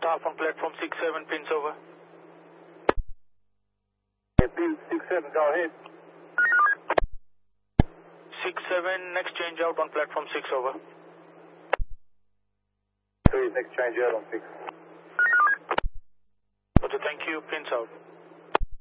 half on platform 67, pins over. Okay, pin 67, go ahead. 67, next change out on platform 6, over. 3, next change out on 6. Okay, thank you, pins out.